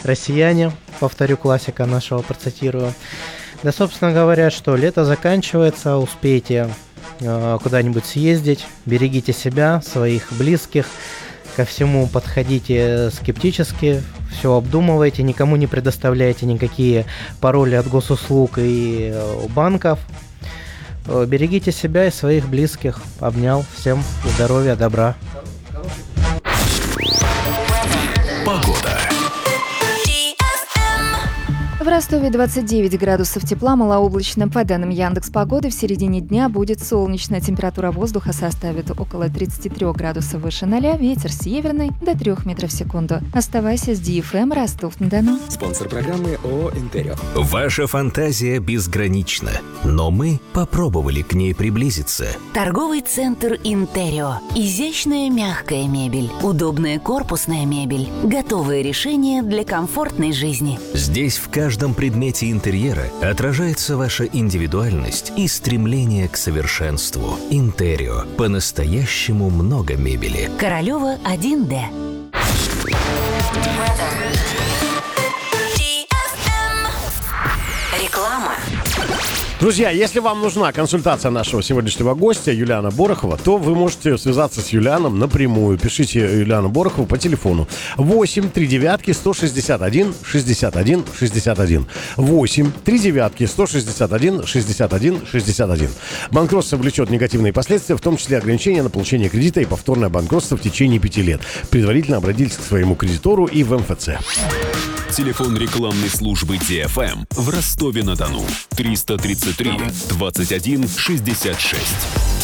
россияне, повторю, классика нашего, процитирую. Да, собственно говоря, что лето заканчивается, успейте куда-нибудь съездить, берегите себя, своих близких, ко всему подходите скептически, все обдумывайте, никому не предоставляйте никакие пароли от госуслуг и банков. Берегите себя и своих близких. Обнял. Всем здоровья, добра. Погода. В Ростове 29 градусов тепла, малооблачно. По данным Яндекс.Погоды, в середине дня будет солнечно. Температура воздуха составит около 33 градусов выше 0, ветер северный до 3 метров в секунду. Оставайся с DFM Ростов-на-Дону. Спонсор программы ООО «Интерио». Ваша фантазия безгранична, но мы попробовали к ней приблизиться. Торговый центр «Интерио». Изящная мягкая мебель, удобная корпусная мебель, готовые решения для комфортной жизни. Здесь в каждом предмете интерьера отражается ваша индивидуальность и стремление к совершенству. Интерио. По-настоящему много мебели. Королева 1D. Реклама. Друзья, если вам нужна консультация нашего сегодняшнего гостя Юлиана Борохова, то вы можете связаться с Юлианом напрямую. Пишите Юлиану Борохову по телефону 8 39 161 61 61. 8 39 161 61 61. Банкротство влечет негативные последствия, в том числе ограничения на получение кредита и повторное банкротство в течение 5 лет. Предварительно обратитесь к своему кредитору и в МФЦ. Телефон рекламной службы DFM в Ростове-на-Дону 333 21 66.